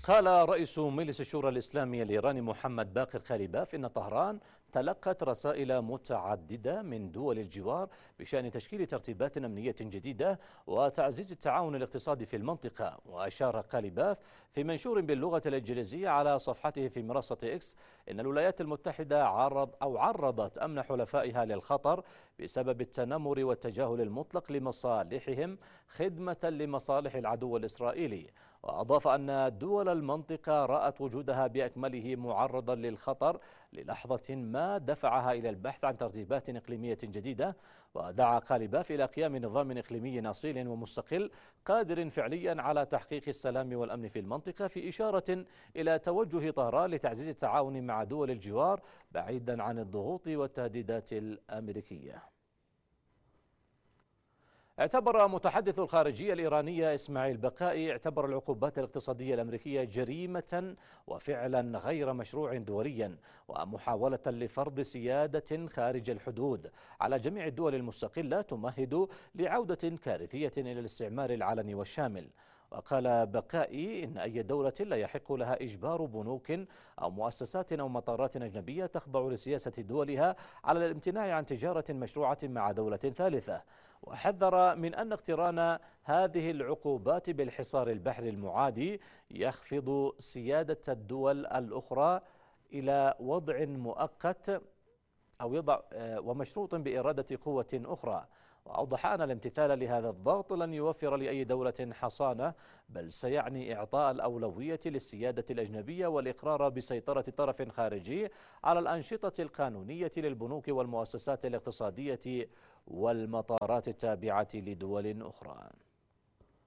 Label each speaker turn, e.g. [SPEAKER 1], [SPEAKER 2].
[SPEAKER 1] قال رئيس مجلس الشورى الإسلامي الإيراني محمد باقر خليباف إن طهران تلقت رسائل متعددة من دول الجوار بشأن تشكيل ترتيبات أمنية جديدة وتعزيز التعاون الاقتصادي في المنطقة. وأشار خليباف في منشور باللغة الإنجليزية على صفحته في منصة إكس إن الولايات المتحدة عرضت أمن حلفائها للخطر بسبب التنمر والتجاهل المطلق لمصالحهم خدمة لمصالح العدو الإسرائيلي. وأضاف أن دول المنطقة رأت وجودها بأكمله معرضا للخطر للحظة ما دفعها إلى البحث عن ترتيبات إقليمية جديدة. ودعا خليباف إلى قيام نظام إقليمي أصيل ومستقل قادر فعليا على تحقيق السلام والأمن في المنطقة، في إشارة إلى توجه طهران لتعزيز التعاون مع دول الجوار بعيدا عن الضغوط والتهديدات الأمريكية. اعتبر متحدث الخارجية الإيرانية إسماعيل بقائي العقوبات الاقتصادية الأمريكية جريمة وفعلا غير مشروع دوليا ومحاولة لفرض سيادة خارج الحدود على جميع الدول المستقلة تمهد لعودة كارثية إلى الاستعمار العلني والشامل. وقال بقائي إن أي دولة لا يحق لها إجبار بنوك أو مؤسسات أو مطارات أجنبية تخضع لسياسة دولها على الامتناع عن تجارة مشروعة مع دولة ثالثة. وحذر من أن اقتران هذه العقوبات بالحصار البحري المعادي يخفض سيادة الدول الأخرى إلى وضع مؤقت أو يضع ومشروط بإرادة قوة أخرى. وأوضح أن الامتثال لهذا الضغط لن يوفر لأي دولة حصانة، بل سيعني إعطاء الأولوية للسيادة الأجنبية والإقرار بسيطرة طرف خارجي على الأنشطة القانونية للبنوك والمؤسسات الاقتصادية والمطارات التابعة لدول أخرى.